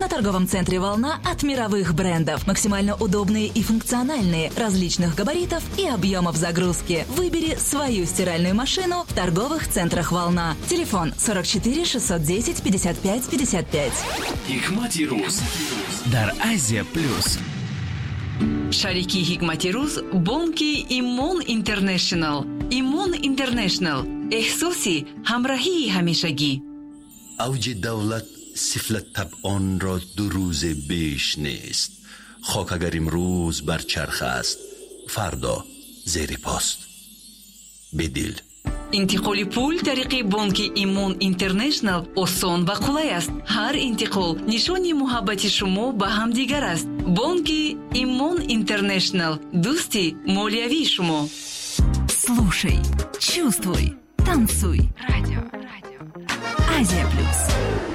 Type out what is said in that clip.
на торговом центре «Волна» от мировых брендов. Максимально удобные и функциональные, различных габаритов и объемов загрузки. Выбери свою стиральную машину в торговых центрах «Волна». Телефон 44 610 55 55. Hikmati Ruz дар Азия плюс. шарики Hikmati Ruz бонки Имон Интернешнл. Имон Интернешнл احساسی همراهی همیشگی. اوج دولت سفلت طبعان را 2 روز بیش نیست. خاک اگر امروز بر چرخ است، فردا زیر پاست. بدل انتقال پول طریق بانک ایمون اینترنشنال آسان و قولای است. هر انتقال نشانی محبت شما به هم دیگر است. بانک ایمون اینترنشنال دوستی مالیوی شما. Слушай, чувствуй, танцуй. Радио. Азия плюс.